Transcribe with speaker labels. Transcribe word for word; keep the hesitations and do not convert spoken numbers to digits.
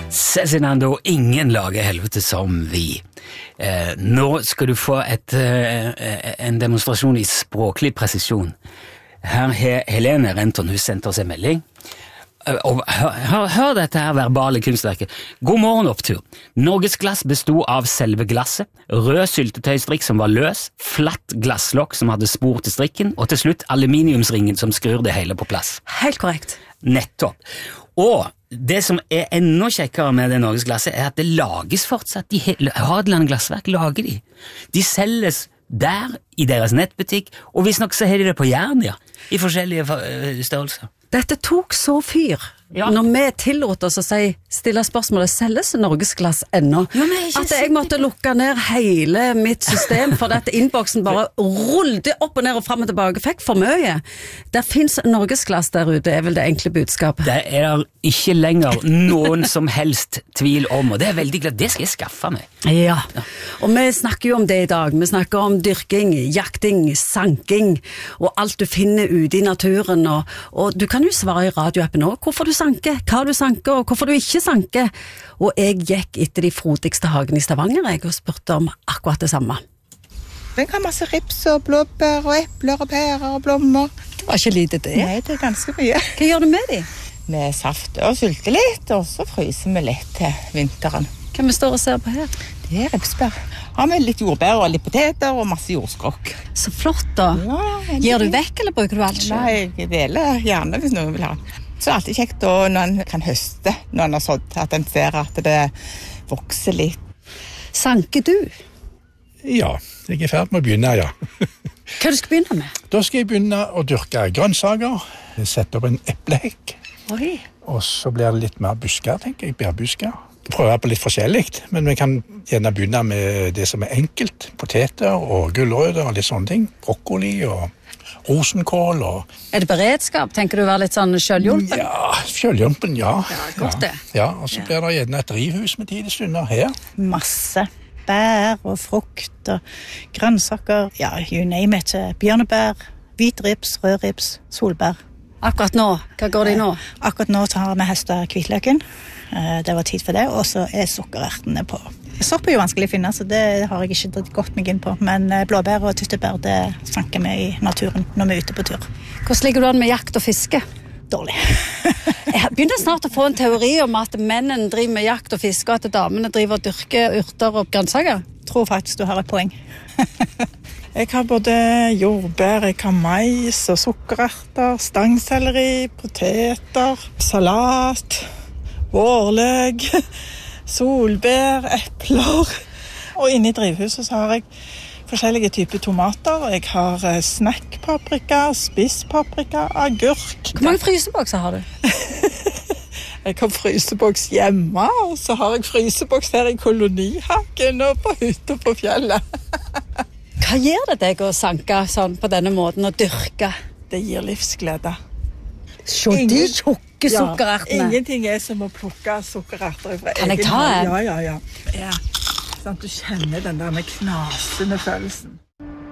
Speaker 1: Cezinando, ingen lager helvete som vi. Eh, nå skal du få et, eh, en demonstrasjon i språklig presisjon. Her har Helene Renton, hun sendt oss en melding. Og hør, hør, hør dette her verbale kunstverket. God morgen, opptur. Norges glass bestod av selve glasset, rød syltetøystrikk som var løs, flatt glasslokk som hadde spor til strikken, og til slutt aluminiumsringen som skrur det hele på plass.
Speaker 2: Helt korrekt.
Speaker 1: Nettopp. Og det som er enda kjekkere med det Norges glasset er at det lages fortsatt. De Hadeland glassverk lager de. De selges der i deres nettbutikk, og visstnok så har de det på Jernia i forskjellige størrelser.
Speaker 2: Dette tok så fyr. Ja. Når vi tillot oss å si, stille spørsmålet, selges Norges glass ennå?
Speaker 1: Jo,
Speaker 2: at jeg måtte lukke ned hele mitt system, for at innboksen bare rullte opp og ned og frem og tilbake, fikk for mye. Det finnes Norges glass der ute, er vel det enkle budskapet.
Speaker 1: Det er ikke lenger noen som helst tvil om, og det er veldig glad, det skal jeg skaffe meg.
Speaker 2: Ja, og vi snakker jo om det i dag. Vi snakker om dyrking, jakting, sanking, og alt du finner ute i naturen, og, og du kan jo svare i radioappen også, hvorfor du sanker, hva du sanker, og hvorfor du ikke sanker. Og jeg gikk etter de frodigste hagen i Stavanger, jeg, og spurte om akkurat det samme.
Speaker 3: Den kan masse rips og blåbær og epler og pærer og blommer.
Speaker 2: Det var ikke lite det.
Speaker 3: Nei, det er ganske mye.
Speaker 2: Hva gjør du med de?
Speaker 3: Vi safter og sylter litt, og så fryser vi litt til vinteren.
Speaker 2: Hva vi står og ser på her?
Speaker 3: Det er ripsbær. Har vi litt jordbær og litt poteter og masse jordskrokk.
Speaker 2: Så flott da.
Speaker 3: Ja,
Speaker 2: Gir du vekk, eller bruker du alt selv?
Speaker 3: Nei, jeg deler gjerne hvis noen vil ha. Så er det alltid kjekt da, når en kan høste, når en har sådd, at en ser at det vokser litt.
Speaker 2: Sanker du?
Speaker 4: Ja, jeg er i ferd med å begynne, ja.
Speaker 2: Hva du skal begynne med?
Speaker 4: Da skal jeg begynne å dyrke grønnsaker, sette opp en eplehekk,
Speaker 2: Oi.
Speaker 4: og så blir det litt mer busker, tenker jeg, bærbusker. Prøve på litt forskjellig, men vi kan gjerne begynne med det som er enkelt, poteter og gulrøtter og litt sånne ting, brokkoli og rosenkål og...
Speaker 2: Er det beredskap? Tenker du å være litt sånn selvhjulpen?
Speaker 4: Ja, selvhjulpen, ja.
Speaker 2: Ja, godt det.
Speaker 4: Ja, og så blir det gjerne et drivhus med tid i stunder her.
Speaker 5: Masse bær og frukt og grønnsaker, ja, you name it, bjørnebær, hvitrips, rødrips, solbær.
Speaker 2: Akkurat nå, hva går det i nå?
Speaker 5: Akkurat nå tar vi høstet hvitløken, det var tid for det, og så er sukkerertene på. Sopp er jo vanskelig å finne, så det har jeg ikke gått meg inn på, men blåbær og tyttebær, det sanker vi i naturen når vi er ute på tur.
Speaker 2: Hvordan ligger du an med jakt og fiske?
Speaker 5: Dårlig.
Speaker 2: Jeg begynner snart å få en teori om at mennene driver med jakt og fiske, og at damene driver og dyrker urter og grønnsaker.
Speaker 5: Jeg tror faktisk du har et poeng.
Speaker 6: Jeg har både jordbær, jeg har mais og sukkererter, stangselleri, poteter, salat, vårløk, solbær, epler. Og inne i drivhuset så har jeg forskjellige typer tomater. Jeg har snackpaprika, spisspaprika, agurk.
Speaker 2: Hvor mange frysebokser har du?
Speaker 6: Jeg har fryseboks hjemme, og så har jeg fryseboks her i kolonihagen og på hytta på fjellet.
Speaker 2: Hva gjør det deg å sanke sånn på denne måten og dyrke?
Speaker 6: Det gir livsglede.
Speaker 2: Se de tjukke sukkerertene.
Speaker 6: Ja, ingenting er som å plukke sukkererter fra egen hånd.
Speaker 2: Kan jeg ta en?
Speaker 6: Ja, ja, ja. Ja. Sånn at du kjenner den der med knasende følelsen.